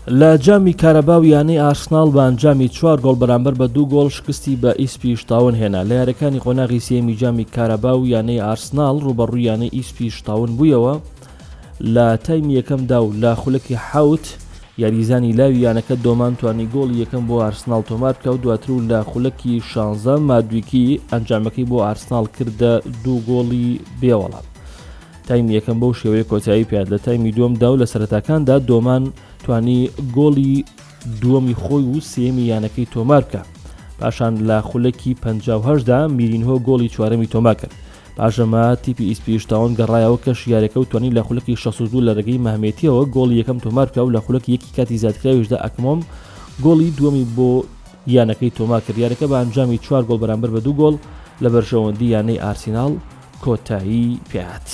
لە جامی کارەباو یانەی ئارسناڵ بە ئەنجامی 4 گۆڵ بەرامبەر بە 2 گۆڵ شکستی بە ئیسپیش تاون هێنا. لە یاریەکانی قۆناغی سێمی جامی کارەباو یانەی ئارسناڵ ڕوبەڕووی یانەی ئیسپیش تاون بوویەوە لە تایمی یەکەمدا و لە خولەکی حوت یاریزانی لاوی یانەکە دۆمان توانی گۆڵی یەکەم بۆ ئارسناڵ تۆمار بکە و دواتر و لە خولەکی 16 مادویکی ئەنجامەکەی بۆ ئارسناڵ کردە 2 گۆڵی بێوەڵام. تایمی یەکەم بەو شێوەیە کۆتایی پێات. لە تایمی دووەمدا و لە سەرەتاکاندا دۆمان توانی گۆڵی دووەمی خۆی و سێمی یانەکەی تۆمار بکە. پاشان لە خولەکی 58دا میرینهۆ گۆڵی چوارەمی تۆمار کرد. پاشەمە تیپی ئیسپیش تاون گەڕایەوە کە شیارەکە و توانی لە خولەکی 62 لە ڕێگەی مەهمێتیەوە گۆڵی یەکەم تۆمار بکە و لە خولەکی یەکی کاتی زیادکراویشدا ئەکمۆم گۆڵی دووەمی بۆ یانەکەی تۆمار کرد. یارەکە بە ئەنجامی 4 گۆڵ بەرامبەر بە 2 گۆڵ لە بەرژەوەندی یانەی ئارسیناڵ کۆتایی پێات.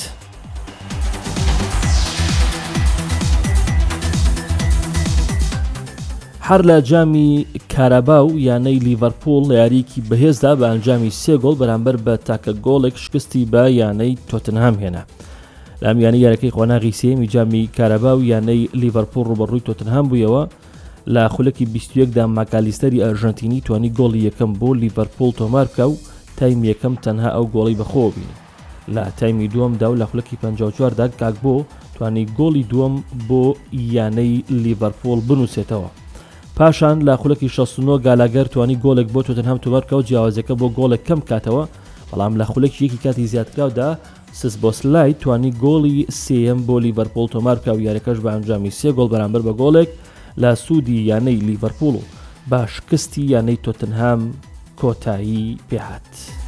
هەر لە جامی کارەباو یانەی لیڤەرپوڵ لە یاریکی بەهێزدا بە ئەنجامی 3 گۆڵ بەرامبەر بە تاکە گۆڵێک شکستی بە یانەی تۆتنهام هێنا. لە ئەم یانەی یارەکەی قۆناغی سێمی جامی کارەباو یانەی لیڤەرپوڵ ڕوبەڕووی تۆتنهام بوویەوە. لە خولەکی 21دا ماکالیستەری ئەرژەنتینی توانی گۆڵی یەکەم بۆ لیڤەرپوڵ تۆمار بکە و تایمی یەکەم تەنها ئەو گۆڵی بەخۆوە بینی. لە تایمی دووەمدا و لە خولەکی 54دا کاکبۆ توانی گۆڵی دووەم بۆ یانەی لیڤەرپوڵ بنووسێتەوە. پاشان لە خولەکی 69 گالاگەر توانی گۆڵێک بۆ تۆتنهام تۆمار بکە و جیاوازەکە بۆ گۆڵێک کەم کاتەوە. بەڵام لە خولەکی یەکی کاتی زیادکراودا سسبۆسلای توانی گۆڵی سێیەم بۆ لیڤەرپوڵ تۆمار بکە و یاریەکەش بە ئەنجامی 3 گۆڵ بەرامبەر بە گۆڵێک لە سوودی یانەی لیڤەرپوڵ و با شکستی یانەی تۆتنهام کۆتایی پێهات.